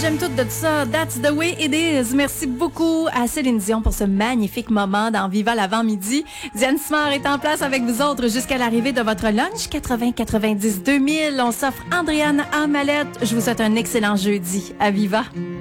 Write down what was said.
J'aime tout de ça. That's the way it is. Merci beaucoup à Céline Dion pour ce magnifique moment dans Viva l'avant-midi. Diane Simard est en place avec vous autres jusqu'à l'arrivée de votre lunch 80-90-2000. On s'offre Andréane Armalette. Je vous souhaite un excellent jeudi. À Viva.